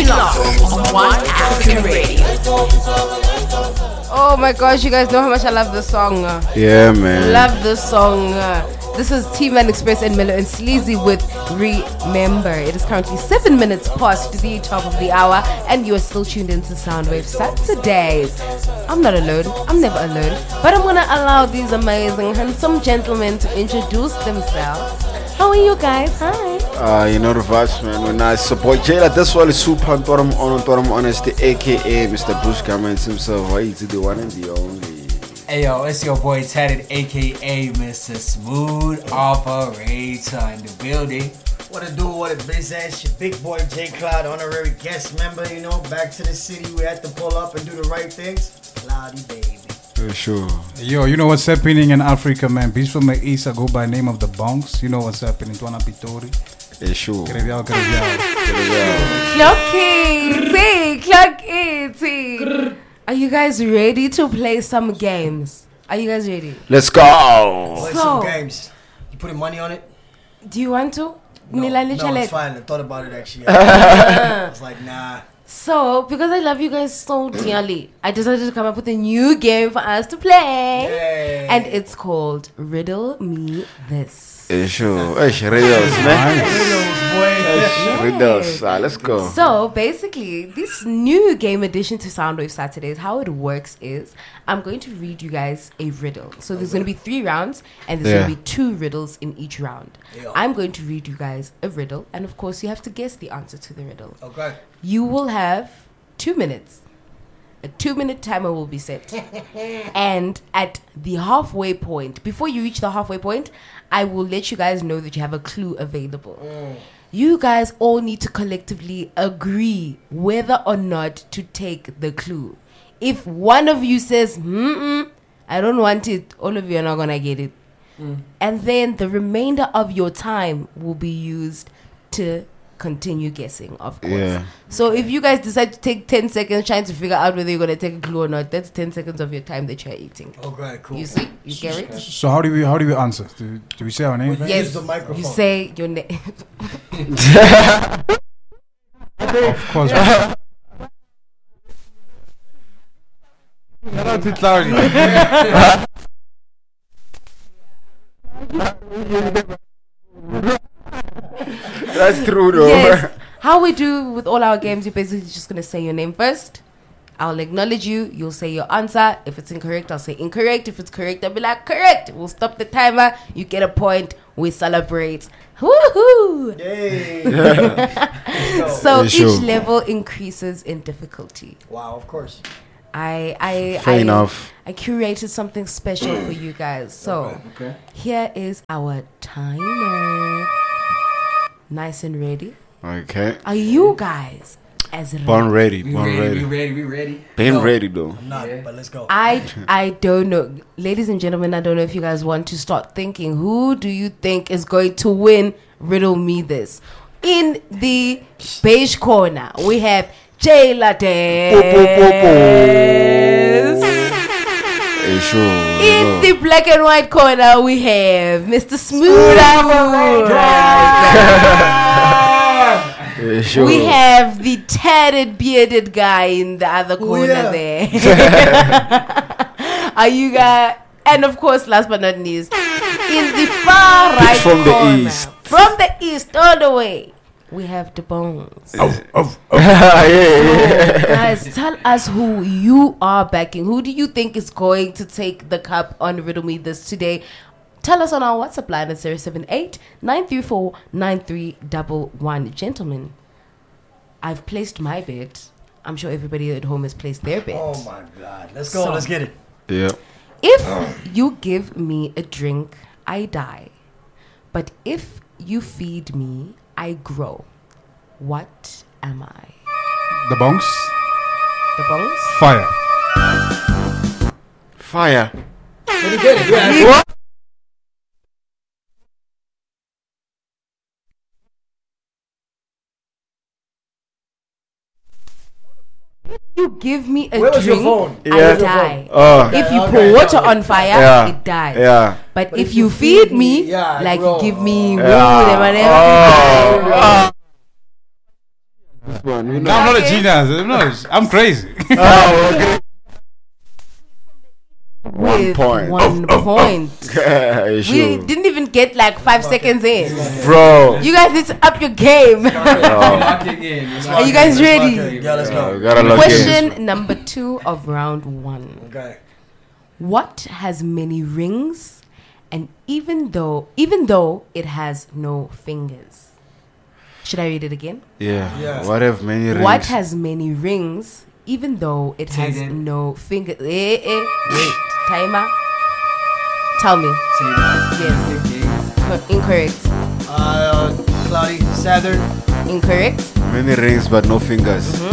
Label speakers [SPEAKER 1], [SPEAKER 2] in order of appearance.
[SPEAKER 1] Lock on One African Radio.
[SPEAKER 2] Oh my gosh, you guys know how much I love this song.
[SPEAKER 3] Yeah, man.
[SPEAKER 2] Love this song. This is T-Man Express and Melo and Sleazy with Remember. It is currently 7 minutes past the top of the hour, and you are still tuned into Soundwave Saturdays. I'm not alone. I'm never alone. But I'm gonna allow these amazing, handsome gentlemen to introduce themselves. How are you guys? Hi.
[SPEAKER 3] You know the vibes, man. We're nice. So, boy, Jayla, this one is super Torum Honesty, aka Mr. Bush Comments himself. Why is the one and the only?
[SPEAKER 4] Hey yo, it's your boy Tatted, aka Mr. Smooth Operator in the building.
[SPEAKER 5] What it do, what it biz ass, your big boy J Cloud, honorary guest member, you know, back to the city. We had to pull up and do the right things. Cloudy baby.
[SPEAKER 3] For sure.
[SPEAKER 6] Yo, you know what's happening in Africa, man? Beats from the East, I go by name of the Bonks. You know what's happening. Tuana Pitori.
[SPEAKER 3] Yeah, sure.
[SPEAKER 6] Creviao.
[SPEAKER 2] Clock it. Are you guys ready to play some games? Are you guys ready?
[SPEAKER 3] Let's go.
[SPEAKER 5] Play some games. You putting money on it?
[SPEAKER 2] Do you want to?
[SPEAKER 5] No, it's fine. I thought about it actually. I was like, nah.
[SPEAKER 2] So, because I love you guys so dearly, I decided to come up with a new game for us to play.
[SPEAKER 5] Yay.
[SPEAKER 2] And it's called Riddle Me This.
[SPEAKER 3] Yeah, sure. Riddles, man. Riddles. Let's go.
[SPEAKER 2] So, basically, this new game addition to Soundwave Saturdays, how it works is I'm going to read you guys a riddle. So, there's going to be 3 rounds, and there's going to be 2 riddles in each round.
[SPEAKER 5] Yeah.
[SPEAKER 2] I'm going to read you guys a riddle, and of course, you have to guess the answer to the riddle.
[SPEAKER 5] Okay.
[SPEAKER 2] You will have 2 minutes. A 2-minute timer will be set. And at the halfway point, before you reach the halfway point, I will let you guys know that you have a clue available. You guys all need to collectively agree whether or not to take the clue. If one of you says, I don't want it, all of you are not going to get it. And then the remainder of your time will be used to continue guessing, of course.
[SPEAKER 3] Yeah.
[SPEAKER 2] So if you guys decide to take 10 seconds trying to figure out whether you're going to take a clue or not, that's 10 seconds of your time that you're eating.
[SPEAKER 5] Okay, cool.
[SPEAKER 2] You see? You get it?
[SPEAKER 6] So how do we answer? Do we say our name?
[SPEAKER 2] Yes.
[SPEAKER 5] Use the microphone.
[SPEAKER 2] You say your name.
[SPEAKER 6] Of course. Not too loudly.
[SPEAKER 3] That's true, though.
[SPEAKER 2] Yes. How we do with all our games, you're basically just going to say your name first. I'll acknowledge you. You'll say your answer. If it's incorrect, I'll say incorrect. If it's correct, I'll be like, correct. We'll stop the timer. You get a point. We celebrate. Woohoo!
[SPEAKER 5] Yay.
[SPEAKER 2] So
[SPEAKER 3] Yeah, sure.
[SPEAKER 2] each level increases in difficulty.
[SPEAKER 5] Wow, of course.
[SPEAKER 3] Fair enough.
[SPEAKER 2] I curated something special for you guys. So
[SPEAKER 5] Okay.
[SPEAKER 2] here is our timer. Nice and ready.
[SPEAKER 3] Okay.
[SPEAKER 2] Are you guys as ready?
[SPEAKER 3] Born ready.
[SPEAKER 4] We
[SPEAKER 3] Born
[SPEAKER 4] ready,
[SPEAKER 3] ready.
[SPEAKER 4] we ready.
[SPEAKER 3] Been
[SPEAKER 5] No.
[SPEAKER 3] ready, though.
[SPEAKER 5] I'm not, but let's go.
[SPEAKER 2] I don't know. Ladies and gentlemen, I don't know if you guys want to start thinking. Who do you think is going to win Riddle Me This? In the beige corner, we have Jay Latte.
[SPEAKER 3] Hey, sure.
[SPEAKER 2] In the black and white corner, we have Mr. Smooth Operator.
[SPEAKER 3] Yeah, sure.
[SPEAKER 2] We have the tatted, bearded guy in the other corner there. Are you guys? And of course, last but not least, in the far right
[SPEAKER 3] from the
[SPEAKER 2] corner,
[SPEAKER 3] east.
[SPEAKER 2] from the east all the way, we have the Bones.
[SPEAKER 3] Yeah.
[SPEAKER 2] Guys, tell us who you are backing. Who do you think is going to take the cup on Riddle Me This today? Tell us on our WhatsApp line at 078-934-9311. Gentlemen, I've placed my bet. I'm sure everybody at home has placed their bet.
[SPEAKER 5] Oh my God. Let's go.
[SPEAKER 2] So-
[SPEAKER 5] Let's get it.
[SPEAKER 3] Yeah.
[SPEAKER 2] If you give me a drink, I die. But if you feed me, I grow. What am I?
[SPEAKER 6] The Bonks.
[SPEAKER 2] The Bones?
[SPEAKER 6] Fire.
[SPEAKER 3] Fire.
[SPEAKER 5] Let me get it. Yeah.
[SPEAKER 3] What?
[SPEAKER 2] You give me a
[SPEAKER 5] Where was your
[SPEAKER 2] drink,
[SPEAKER 5] phone?
[SPEAKER 2] I
[SPEAKER 3] Yeah.
[SPEAKER 2] die.
[SPEAKER 3] Oh.
[SPEAKER 2] If you
[SPEAKER 5] Okay,
[SPEAKER 2] pour water
[SPEAKER 5] okay.
[SPEAKER 2] on fire,
[SPEAKER 3] Yeah.
[SPEAKER 2] it dies.
[SPEAKER 3] Yeah.
[SPEAKER 2] But if you feed me,
[SPEAKER 5] yeah, I
[SPEAKER 2] like
[SPEAKER 5] grow.
[SPEAKER 2] you give me
[SPEAKER 3] Yeah.
[SPEAKER 2] wood and whatever,
[SPEAKER 3] Oh. one. We
[SPEAKER 6] No, I'm
[SPEAKER 3] know.
[SPEAKER 6] not a genius. No, I'm crazy.
[SPEAKER 3] Oh, okay. 1
[SPEAKER 2] With
[SPEAKER 3] point.
[SPEAKER 2] 1 point.
[SPEAKER 3] Yeah,
[SPEAKER 2] We
[SPEAKER 3] sure.
[SPEAKER 2] didn't even get like 5 seconds in.
[SPEAKER 3] Bro.
[SPEAKER 2] You guys need to up your game.
[SPEAKER 4] Locking in.
[SPEAKER 2] Are you guys ready?
[SPEAKER 5] Yeah, let's go.
[SPEAKER 3] We gotta look in.
[SPEAKER 2] Question number 2 of round 1.
[SPEAKER 5] Okay.
[SPEAKER 2] What has many rings, and even though it has no fingers? Should I read it again?
[SPEAKER 3] Yeah.
[SPEAKER 5] Yeah.
[SPEAKER 3] What have many rings?
[SPEAKER 2] What has many rings, even though it has
[SPEAKER 4] Say that.
[SPEAKER 2] no fingers? Wait, timer. Tell me. Yes. Incorrect.
[SPEAKER 5] Cloudy, Saturn.
[SPEAKER 2] Incorrect.
[SPEAKER 3] Many rings but no fingers.